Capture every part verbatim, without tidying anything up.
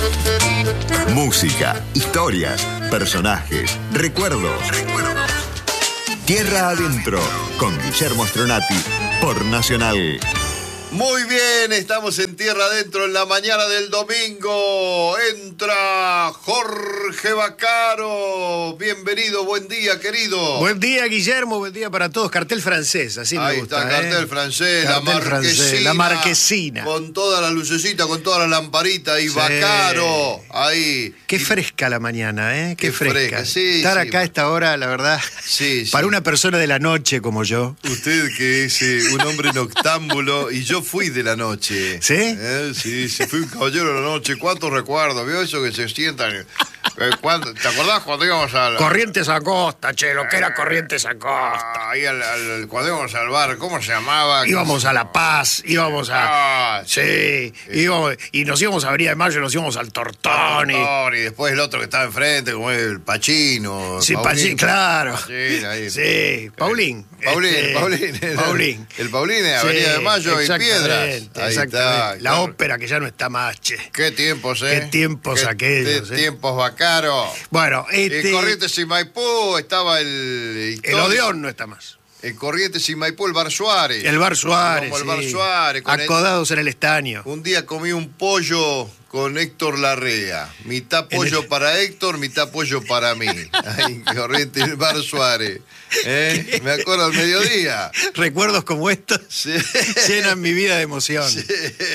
Música, historias, personajes, recuerdos. Recuerdos. Tierra Adentro, con Guillermo Stronati, por Nacional. Muy bien, estamos en Tierra Adentro en la mañana del domingo. Entra Jorge Vaccaro. Bienvenido, buen día, querido. Buen día, Guillermo, buen día para todos. Cartel francés, así Ahí me gusta. está, cartel ¿eh? francés, cartel la marquesina. Francés, la marquesina. Con toda la lucecita, con toda la lamparita. Y sí. Vaccaro, ahí. Qué y... fresca la mañana, ¿eh? Qué, Qué fresca. fresca. Sí, Estar sí, acá a esta hora, la verdad, sí, sí. para una persona de la noche como yo. Usted que es eh, un hombre noctámbulo, y yo fui de la noche. ¿Sí? ¿Eh? Sí, sí, fui un caballero de la noche. ¿Cuántos recuerdos? ¿Vio eso que se sientan? Eh, ¿cuándo? ¿Te acordás cuando íbamos al... Corrientes Acosta, che, lo que era Corrientes Acosta. Ah, ahí al, al, cuando íbamos al bar, ¿cómo se llamaba? Íbamos a La Paz, íbamos a... Ah, sí, íbamos, y nos íbamos a Avenida de Mayo, nos íbamos al Tortoni. Y después el otro que estaba enfrente, como el Pachino. Sí, Pachín, claro. Pachín, ahí. Sí, Paulín. Paulín, este, Paulín. Paulín. El Paulín de Avenida Sí, de Mayo y Piedras. Ahí exactamente. está. La claro. ópera que ya no está más, che. Qué tiempos, ¿eh? Qué tiempos Qué, aquellos, Qué ¿eh? tiempos Vaccaro. Bueno, este... En Corrientes y Maipú estaba el... El Odeón no está más. En Corrientes y Maipú el Bar Suárez. El Bar Suárez, Como el sí. Bar Suárez. Con Acodados el... en el estaño. Un día comí un pollo con Héctor Larrea. Mitad pollo el... para Héctor, mitad pollo para mí. Ahí en Corrientes y el Bar Suárez. ¿Eh? Me acuerdo al mediodía. Recuerdos como estos sí. llenan mi vida de emoción. Sí.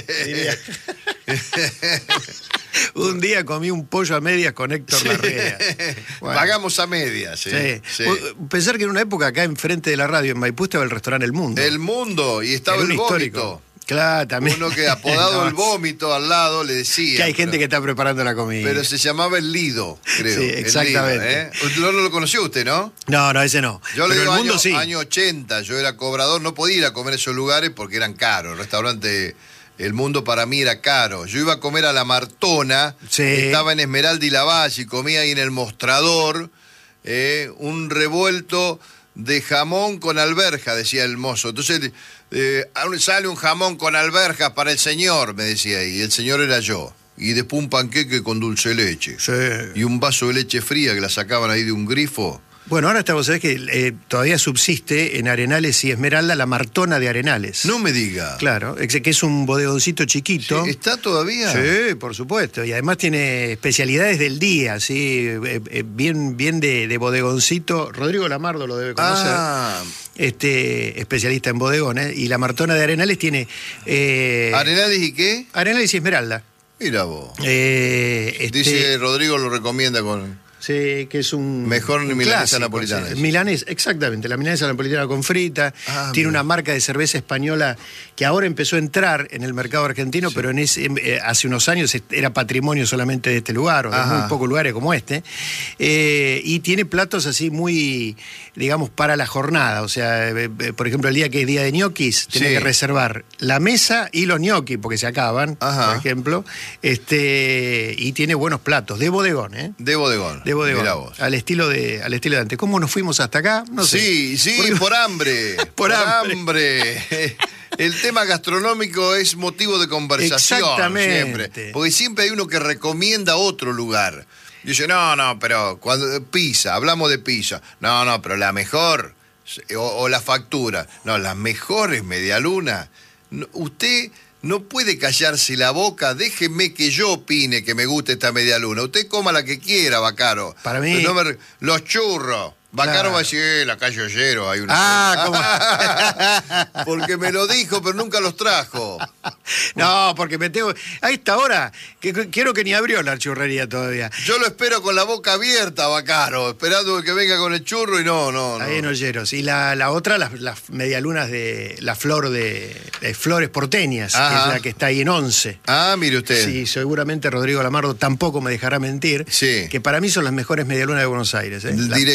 Un día comí un pollo a medias con Héctor sí. Larrea. Bueno. Pagamos a medias. Sí. Sí. Sí. Pensar que en una época acá enfrente de la radio en Maipú estaba el restaurante El Mundo. El Mundo, y estaba el vómito. Histórico. Claro, también. Uno que apodado no. El Vómito al lado le decía. Que hay gente pero, que está preparando la comida. Pero se llamaba El Lido, creo. Sí, exactamente. El Lido, ¿eh? No, no lo conoció usted, ¿no? No, no, ese no. Yo le pero digo el mundo año, sí. año ochenta, yo era cobrador, no podía ir a comer esos lugares porque eran caros. El restaurante El Mundo para mí era caro. Yo iba a comer a La Martona, sí. Estaba en Esmeralda y Lavalle, y comía ahí en el mostrador eh, un revuelto de jamón con alberja, decía el mozo. Entonces, eh, sale un jamón con alberjas para el señor, me decía, y el señor era yo. Y después un panqueque con dulce de leche. Sí. Y un vaso de leche fría que la sacaban ahí de un grifo. Bueno, ahora estamos, sabés que eh, todavía subsiste en Arenales y Esmeralda la Martona de Arenales. No me diga. Claro, que es un bodegoncito chiquito. Sí, ¿está todavía? Sí, por supuesto. Y además tiene especialidades del día, sí, eh, eh, bien, bien de, de bodegoncito. Rodrigo Lamardo lo debe conocer. Ah. Este, especialista en bodegones. Y la Martona de Arenales tiene... Eh, ¿Arenales y qué? Arenales y Esmeralda. Mira vos. Eh, este, Dice Rodrigo lo recomienda con... Sí, que es un... Mejor un milanesa clásico, napolitana. Sí. Milanesa, exactamente, la milanesa napolitana con frita. Ah, tiene mira. una marca de cerveza española que ahora empezó a entrar en el mercado argentino, sí. pero en ese, eh, hace unos años era patrimonio solamente de este lugar, o de Ajá. muy pocos lugares como este. Eh, y tiene platos así muy, digamos, para la jornada. O sea, eh, eh, por ejemplo, el día que es día de ñoquis, tenés Sí. que reservar la mesa y los ñoquis, porque se acaban, Ajá. por ejemplo. Este, y tiene buenos platos, de bodegón, ¿eh? De bodegón. De bodegón. Mirá vos. Al estilo de, al estilo de antes. ¿Cómo nos fuimos hasta acá? No sé. Sí, sí, Porque- por hambre. Por hambre. hambre. El tema gastronómico es motivo de conversación. Exactamente. Siempre. Porque siempre hay uno que recomienda otro lugar. Dice, no, no, pero cuando pizza, hablamos de pizza. No, no, pero la mejor, o, o la factura. No, las mejores medialunas. No, usted no puede callarse la boca. Déjeme que yo opine que me gusta esta medialuna. Usted coma la que quiera, Vaccaro. Para mí- No me- Los churros. Vaccaro Claro. va a decir, eh, la calle Ollero hay una... Ah, ¿cómo? Porque me lo dijo, pero nunca los trajo. No, porque me tengo... A esta hora, que, que- quiero que ni abrió la churrería todavía. Yo lo espero con la boca abierta, Vaccaro, esperando que venga con el churro y no, no, no. Ahí en Olleros. Y la, la otra, las, las medialunas de la flor de, de Flores Porteñas, que Ajá. es la que está ahí en once. Ah, mire usted. Sí, seguramente Rodrigo Lamardo tampoco me dejará mentir. Sí. Que para mí son las mejores medialunas de Buenos Aires. ¿eh? La- Dirección. Las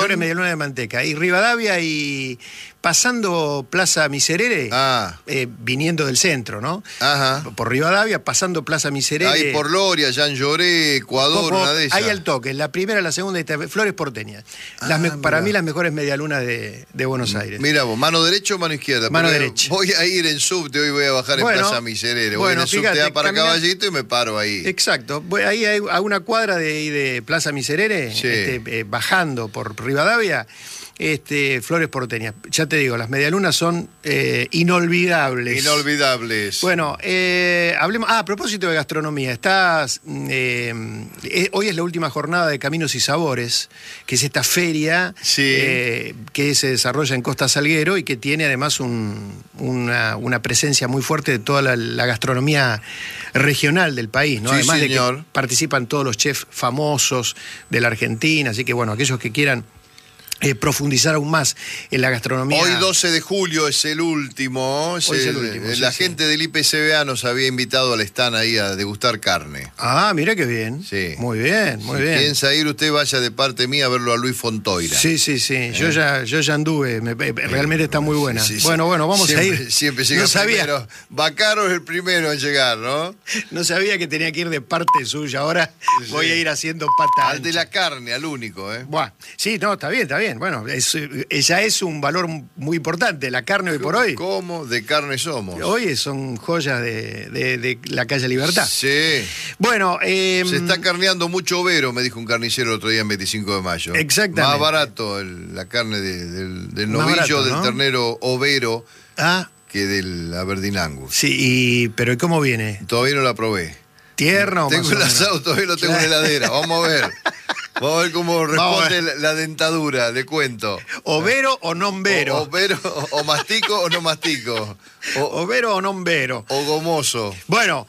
mejores medialunas de manteca. Y Rivadavia y pasando Plaza Miserere, Ah. eh, viniendo del centro, ¿no? Ajá. Por Rivadavia, pasando Plaza Miserere. Ahí por Loria, Jean Lloré, Ecuador, Poco, una de esas. ahí al toque, la primera, la segunda, y te- Flores Porteñas. Las Ah, me- para mirá. mí las mejores medialunas de, de Buenos Aires. Mira vos, ¿mano derecha o mano izquierda? Mano Porque derecha. Voy a ir en subte, hoy voy a bajar en Bueno, Plaza Miserere. Voy bueno, en el subte fíjate, A para camina- Caballito y me paro ahí. Exacto. Voy- Ahí hay a una cuadra de, ahí de Plaza Miserere, Sí. este, eh, bajando por Rivadavia, este, Flores Porteñas. Ya te digo, las medialunas son eh, inolvidables. Inolvidables. Bueno, eh, hablemos. Ah, a propósito de gastronomía, estás. eh, eh, hoy es la última jornada de Caminos y Sabores, que es esta feria Sí. eh, que se desarrolla en Costa Salguero y que tiene además un- una, una presencia muy fuerte de toda la, la gastronomía regional del país, ¿no? Sí, Además de señor. que participan todos los chefs famosos de la Argentina, así que bueno, aquellos que quieran eh, profundizar aún más en la gastronomía. Hoy doce de julio es el último. Es Hoy es el el- último, La sí, sí. gente del I P C B A nos había invitado al stand ahí a degustar carne. Ah, mira qué bien. Sí. Muy bien, muy si bien. piensa ir, usted vaya de parte mía a verlo a Luis Fontoira. Sí, sí, sí. Yo ya, yo ya anduve. me- me- realmente está muy buena. Sí, sí, sí. Bueno, bueno, vamos Siempre- a ir. Siempre llega no sabía, primero. Bacaro es el primero en llegar, ¿no? no sabía que tenía que ir de parte suya. Ahora Sí. voy a ir haciendo pata Al de ancha. la carne, al único, ¿eh? Buah. Sí, no, está bien, está bien. Bueno, es, eh, ya es un valor muy importante. La carne hoy por hoy. ¿Cómo? De carne somos. Hoy son joyas de, de- de la calle Libertad. Sí. Bueno, eh, Se está carneando mucho overo, me dijo un carnicero el otro día en veinticinco de mayo. Exactamente. Más barato el- la carne de- del, del Más novillo, barato, del ¿no? ternero overo, ah, que del Aberdeen Angus. sí, y, pero ¿y cómo viene? Todavía no la probé. ¿Tierno? Tengo más o el menos? asado, todavía lo tengo en la Claro. heladera. Vamos a ver. Vamos a ver cómo Vamos a responde la, la dentadura, le cuento. ¿Overo o nombero? O, overo, o mastico o no mastico. O, ¿Overo o nombero? o gomoso. Bueno,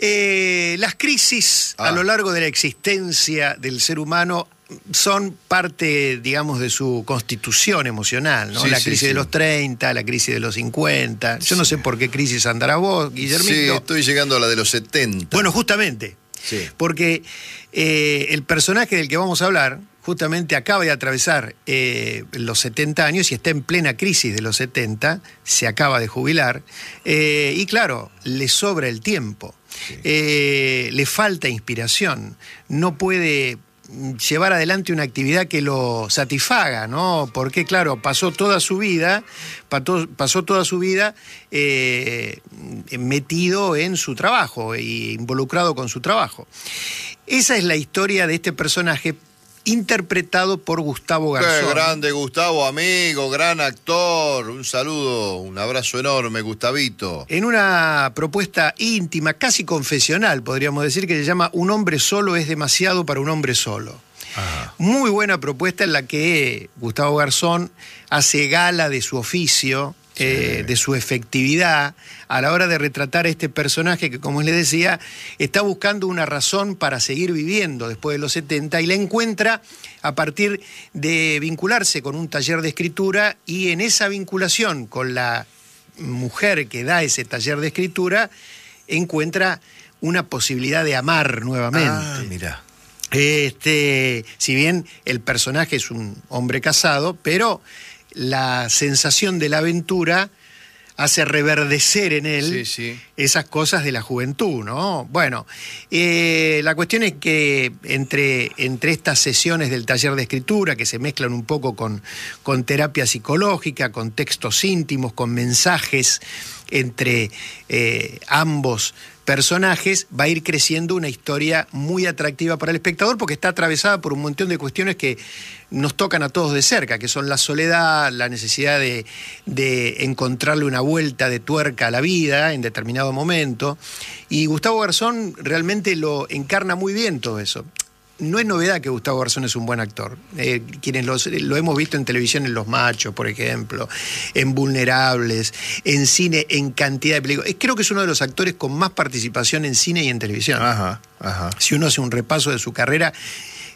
eh, las crisis Ah. a lo largo de la existencia del ser humano son parte, digamos, de su constitución emocional, ¿no? Sí, la sí, crisis sí. de los treinta, la crisis de los cincuenta. Yo no sé por qué crisis andará vos, Sí, Guillermito. estoy llegando a la de los setenta. Bueno, justamente, Sí. porque eh, el personaje del que vamos a hablar justamente acaba de atravesar eh, los setenta años y está en plena crisis de los setenta, se acaba de jubilar, eh, y claro, le sobra el tiempo, eh, le falta inspiración, no puede llevar adelante una actividad que lo satisfaga, ¿no? Porque, claro, pasó toda su vida, pasó, pasó toda su vida eh, metido en su trabajo e involucrado con su trabajo. Esa es la historia de este personaje interpretado por Gustavo Garzón. Qué grande Gustavo, amigo, gran actor. Un saludo, un abrazo enorme, Gustavito. En una propuesta íntima, casi confesional, podríamos decir, que se llama Un hombre solo es demasiado para un hombre solo. Ajá. Muy buena propuesta en la que Gustavo Garzón hace gala de su oficio, Sí. eh, de su efectividad, a la hora de retratar a este personaje que, como les decía, está buscando una razón para seguir viviendo después de los setenta y la encuentra a partir de vincularse con un taller de escritura, y en esa vinculación con la mujer que da ese taller de escritura encuentra una posibilidad de amar nuevamente. Ah, mirá. Este, si bien el personaje es un hombre casado, pero la sensación de la aventura hace reverdecer en él Sí, sí. esas cosas de la juventud, ¿no? Bueno, eh, la cuestión es que entre, entre estas sesiones del taller de escritura, que se mezclan un poco con, con terapia psicológica, con textos íntimos, con mensajes entre eh, ambos personajes, va a ir creciendo una historia muy atractiva para el espectador, porque está atravesada por un montón de cuestiones que nos tocan a todos de cerca, que son la soledad, la necesidad de, de encontrarle una vuelta de tuerca a la vida en determinado momento, y Gustavo Garzón realmente lo encarna muy bien todo eso. No es novedad que Gustavo Garzón es un buen actor. Eh, quienes los- lo hemos visto en televisión en Los Machos, por ejemplo, en Vulnerables, en cine, en cantidad de películas. Eh, Creo que es uno de los actores con más participación en cine y en televisión. Ajá, ajá. Si uno hace un repaso de su carrera,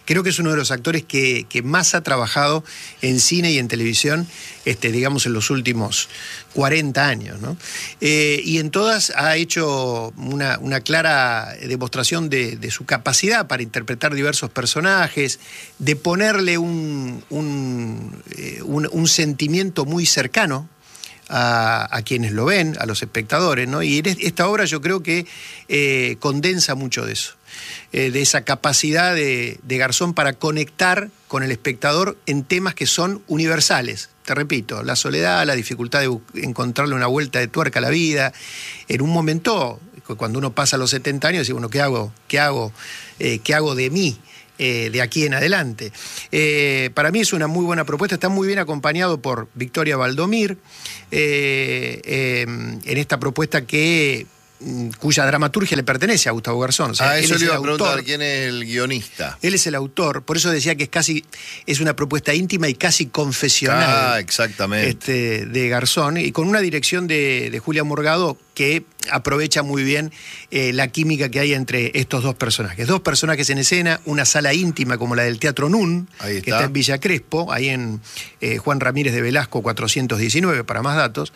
creo que es uno de los actores que, que más ha trabajado en cine y en televisión, este, digamos, en los últimos cuarenta años, ¿no? Eh, y en todas ha hecho una, una clara demostración de, de su capacidad para interpretar diversos personajes, de ponerle un, un, eh, un, un sentimiento muy cercano A, a quienes lo ven, a los espectadores, ¿no? Y esta obra yo creo que eh, condensa mucho de eso, eh, de esa capacidad de, de Garzón para conectar con el espectador en temas que son universales. Te repito, la soledad, la dificultad de encontrarle una vuelta de tuerca a la vida. En un momento, cuando uno pasa los setenta años, dice, bueno, ¿qué hago? ¿Qué hago? Eh, ¿Qué hago de mí? Eh, de aquí en adelante. Eh, para mí es una muy buena propuesta, está muy bien acompañado por Victoria Valdomir, eh, eh, en esta propuesta que cuya dramaturgia le pertenece a Gustavo Garzón. O sea, ah, eso él le es iba el a preguntar, autor. ¿quién es el guionista? Él es el autor, por eso decía que es casi, es una propuesta íntima y casi confesional. Ah, exactamente. Este, de Garzón, y con una dirección de, de Julia Morgado que aprovecha muy bien eh, la química que hay entre estos dos personajes. Dos personajes en escena, una sala íntima como la del Teatro Nun, ahí está. que está en Villa Crespo, ahí en eh, Juan Ramírez de Velasco cuatrocientos diecinueve, para más datos,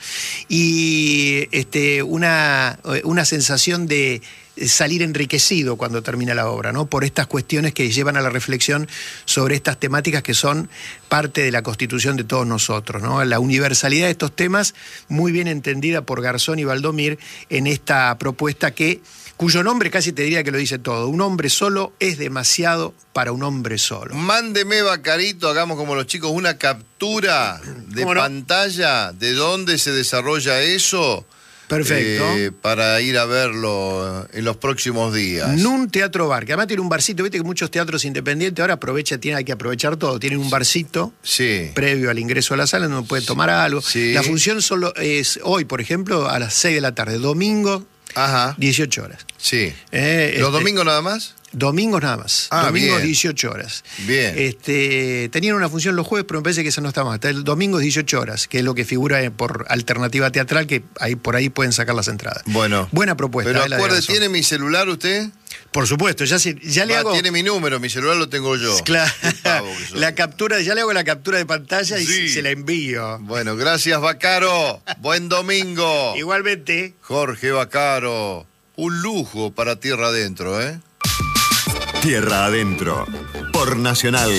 y este, una, una sensación de salir enriquecido cuando termina la obra, ¿no? Por estas cuestiones que llevan a la reflexión sobre estas temáticas que son parte de la constitución de todos nosotros, ¿no? La universalidad de estos temas, muy bien entendida por Garzón y Valdomir en esta propuesta que, cuyo nombre casi te diría que lo dice todo. Un hombre solo es demasiado para un hombre solo. Mándeme, Bacarito, hagamos como los chicos, una captura de ¿Cómo no? pantalla de dónde se desarrolla eso. Perfecto. Eh, para ir a verlo en los próximos días. Nun Teatro Bar, que además tiene un barcito, viste que muchos teatros independientes ahora aprovecha, tiene, hay que aprovechar todo, tienen un barcito Sí. previo al ingreso a la sala, donde puede tomar algo. Sí. La función solo es hoy, por ejemplo, a las seis de la tarde, domingo, Ajá. dieciocho horas. Sí. Eh, ¿Los este, domingos nada más? Domingos nada más. Ah, domingos bien. dieciocho horas. Bien. Este, tenían una función los jueves, pero me parece que esa no está más. Hasta el domingo dieciocho horas, que es lo que figura por alternativa teatral, que ahí por ahí pueden sacar las entradas. Bueno. Buena propuesta. Pero eh, la de acuerde, Garzón. ¿tiene mi celular usted? Por supuesto, ya, se, ya le Va, hago... Tiene mi número, mi celular lo tengo yo. Claro, Qué pavo que soy. la captura, ya le hago la captura de pantalla y Sí. se la envío. Bueno, gracias, Bacaro. Buen domingo. Igualmente. Jorge Bacaro. Un lujo para Tierra Adentro, ¿eh? Tierra Adentro, por Nacional.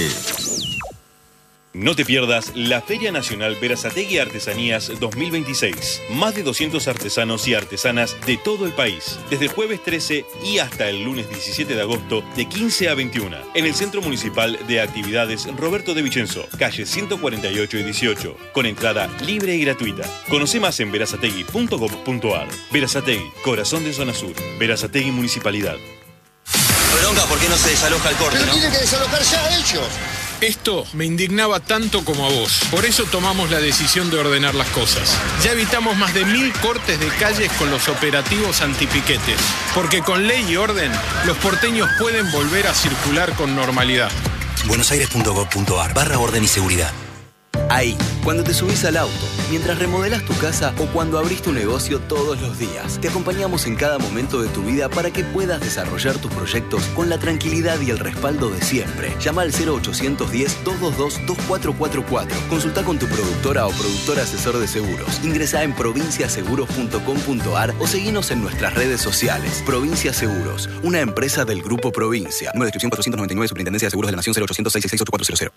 No te pierdas la Feria Nacional Berazategui Artesanías dos mil veintiséis. Más de doscientos artesanos y artesanas de todo el país. Desde el jueves trece y hasta el lunes diecisiete de agosto de quince a veintiuna. En el Centro Municipal de Actividades Roberto de Vicenzo, calle ciento cuarenta y ocho y dieciocho. Con entrada libre y gratuita. Conoce más en berazategui punto gob punto ar. Berazategui, corazón de zona sur. Berazategui Municipalidad. Bronca, ¿por qué no se desaloja el corte, Pero no? tiene que desalojar ya ellos. Esto me indignaba tanto como a vos. Por eso tomamos la decisión de ordenar las cosas. Ya evitamos más de mil cortes de calles con los operativos antipiquetes. Porque con ley y orden, los porteños pueden volver a circular con normalidad. buenosaires punto gob punto ar barra orden y seguridad. Ahí, cuando te subís al auto, mientras remodelas tu casa o cuando abrís tu negocio todos los días, te acompañamos en cada momento de tu vida para que puedas desarrollar tus proyectos con la tranquilidad y el respaldo de siempre. Llama al cero ochocientos diez, doscientos veintidós, veinticuatro cuarenta y cuatro. Consulta con tu productora o productor asesor de seguros. Ingresá en provincia seguros punto com punto ar o seguinos en nuestras redes sociales. Provincia Seguros, una empresa del Grupo Provincia. Número de inscripción cuatrocientos noventa y nueve, Superintendencia de Seguros de la Nación, cero ochocientos seis seis seis ocho cuatro cero cero.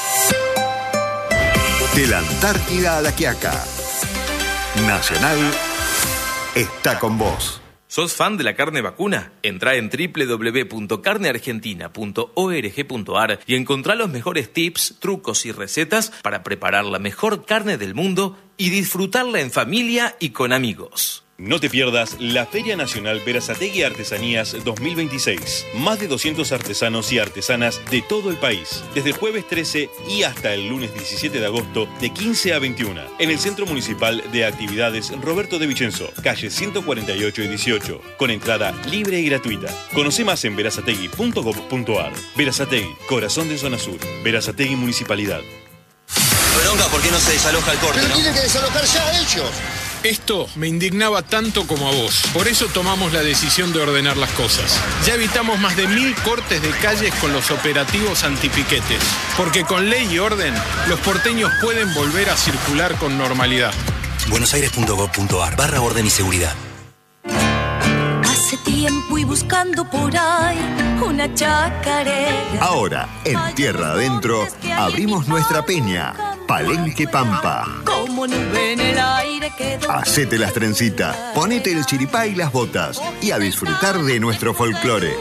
De la Antártida a la Quiaca. Nacional está con vos. ¿Sos fan de la carne vacuna? Entrá en doble u doble u doble u punto carne argentina punto org punto ar y encontrá los mejores tips, trucos y recetas para preparar la mejor carne del mundo y disfrutarla en familia y con amigos. No te pierdas la Feria Nacional Berazategui Artesanías dos mil veintiséis. Más de doscientos artesanos y artesanas de todo el país. Desde el jueves trece y hasta el lunes diecisiete de agosto de quince a veintiuna. En el Centro Municipal de Actividades Roberto de Vicenzo, calle ciento cuarenta y ocho y dieciocho. Con entrada libre y gratuita. Conoce más en berazategui punto gob punto ar. Berazategui, corazón de zona sur. Berazategui Municipalidad. Bronca, ¿por qué no se desaloja el corte, Pero no? tiene que desalojar ya ellos. Esto me indignaba tanto como a vos. Por eso tomamos la decisión de ordenar las cosas. Ya evitamos más de mil cortes de calles con los operativos antipiquetes. Porque con ley y orden, los porteños pueden volver a circular con normalidad. buenosaires.gov.ar barra orden y seguridad. Hace tiempo y buscando por ahí una chacarera. Ahora, en Tierra Adentro, abrimos nuestra peña, Palenque Pampa. Como nube en el aire quedó. Hacete las trencitas, ponete el chiripá y las botas y a disfrutar de nuestro folclore.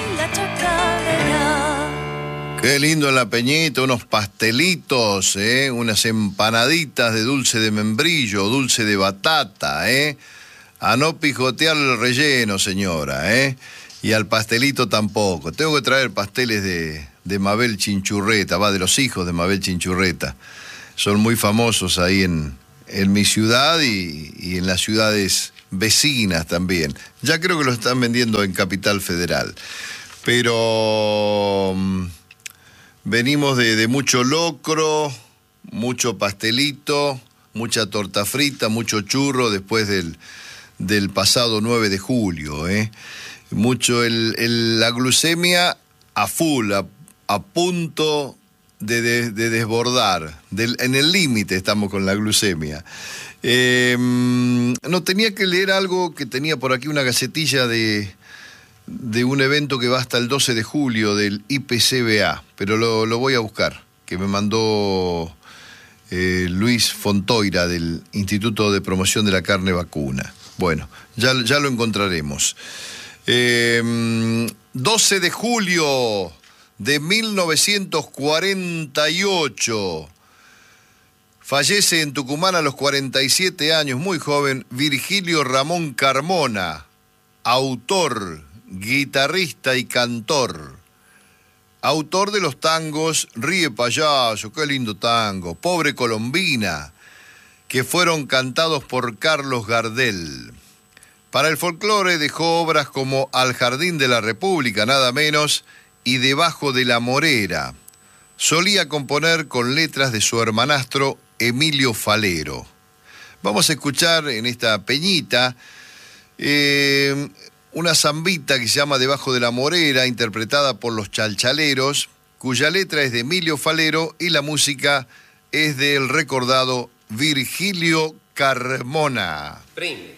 Qué lindo en la peñita, unos pastelitos, ¿eh? Unas empanaditas de dulce de membrillo, dulce de batata, ¿eh? A no pijotear el relleno, señora, ¿eh? Y al pastelito tampoco. Tengo que traer pasteles de, de Mabel Chinchurreta, va, de los hijos de Mabel Chinchurreta. Son muy famosos ahí en, en mi ciudad y, y en las ciudades vecinas también. Ya creo que lo están vendiendo en Capital Federal. Pero um, venimos de, de mucho locro, mucho pastelito, mucha torta frita, mucho churro después del... del pasado nueve de julio, ¿eh? Mucho el, el, la glucemia a full, a, a punto de, de, de desbordar. Del, en el límite estamos con la glucemia. Eh, no, tenía que leer algo que tenía por aquí una gacetilla de, de un evento que va hasta el doce de julio del I P C B A, pero lo, lo voy a buscar, que me mandó eh, Luis Fontoira del Instituto de Promoción de la Carne Vacuna. Bueno, ya, ya lo encontraremos. Eh, doce de julio de mil novecientos cuarenta y ocho. Fallece en Tucumán a los cuarenta y siete años, muy joven, Virgilio Ramón Carmona, autor, guitarrista y cantor. Autor de los tangos Ríe Payaso, qué lindo tango, Pobre Colombina, que fueron cantados por Carlos Gardel. Para el folclore dejó obras como Al Jardín de la República, nada menos, y Debajo de la Morera. Solía componer con letras de su hermanastro Emilio Falero. Vamos a escuchar en esta peñita eh, una zambita que se llama Debajo de la Morera, interpretada por los Chalchaleros, cuya letra es de Emilio Falero y la música es del recordado Virgilio Carmona. Pring.